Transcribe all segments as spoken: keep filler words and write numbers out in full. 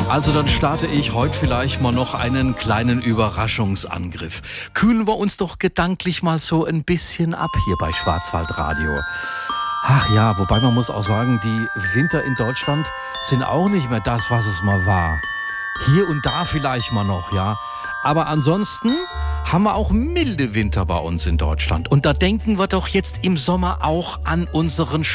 Also dann starte ich heute vielleicht mal noch einen kleinen Überraschungsangriff. Kühlen wir uns doch gedanklich mal so ein bisschen ab hier bei Schwarzwaldradio. Ach ja, wobei man muss auch sagen, die Winter in Deutschland sind auch nicht mehr das, was es mal war. Hier und da vielleicht mal noch, ja. Aber ansonsten haben wir auch milde Winter bei uns in Deutschland. Und da denken wir doch jetzt im Sommer auch an unseren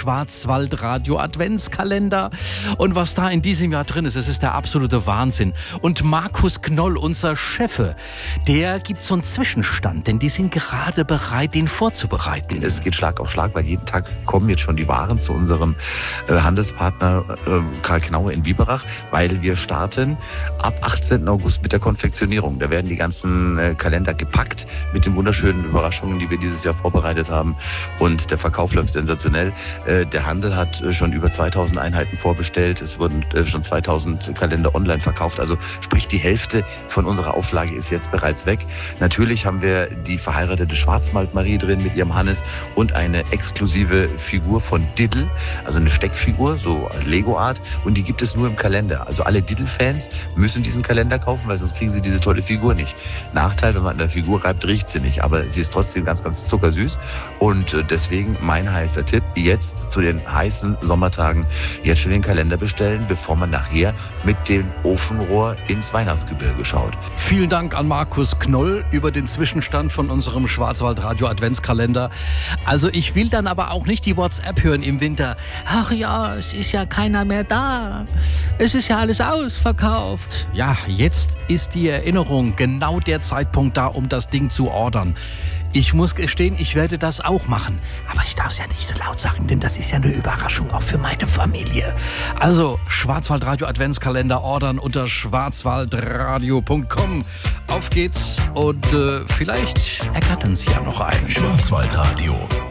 Schwarzwaldradio-Adventskalender. Und was da in diesem Jahr drin ist, das ist der absolute Wahnsinn. Und Markus Knoll, unser Chef, der gibt so einen Zwischenstand, denn die sind gerade bereit, den vorzubereiten. Es geht Schlag auf Schlag, weil jeden Tag kommen jetzt schon die Waren zu unserem äh, Handelspartner äh, Karl Knaue in Biberach, weil wir starten ab achtzehnten August mit der Konfektionierung. Da werden die ganzen äh, Kalender gepackt mit den wunderschönen Überraschungen, die wir dieses Jahr vorbereitet haben. Und der Verkauf läuft sensationell. Äh, der Handel hat äh, schon über zweitausend Einheiten vorbestellt. Es wurden äh, schon zweitausend Kalender online verkauft. Also sprich, die Hälfte von unserer Auflage ist jetzt bereits weg. Natürlich haben wir die verheiratete Schwarzwaldmarie drin mit ihrem Hannes und eine exklusive Figur von Diddle, also eine Steckfigur, so Lego-Art. Und die gibt es nur im Kalender. Also alle Diddle-Fans müssen diesen Kalender kaufen, weil sonst kriegen sie diese tolle Figur nicht. Nachteil, wenn man an der Figur reibt, riecht sie nicht, aber sie ist trotzdem ganz, ganz zuckersüß. Und deswegen mein heißer Tipp, jetzt zu den heißen Sommertagen jetzt schon den Kalender bestellen, bevor man nachher mit dem Ofenrohr ins Weihnachtsgebirge schaut. Vielen Dank an Markus Knoll über den Zwischenstand von unserem Schwarzwaldradio Adventskalender. Also ich will dann aber auch nicht die WhatsApp hören im Winter. Ach ja, es ist ja keiner mehr da. Es ist ja alles ausverkauft. Ja, jetzt ist die Erinnerung genau der Zeitpunkt da, um das Ding zu ordern. Ich muss gestehen, ich werde das auch machen. Aber ich darf es ja nicht so laut sagen, denn das ist ja eine Überraschung auch für meine Familie. Also Schwarzwaldradio Adventskalender ordern unter schwarzwaldradio punkt com. Auf geht's und äh, vielleicht ergattern Sie ja noch einen. Schwarzwaldradio.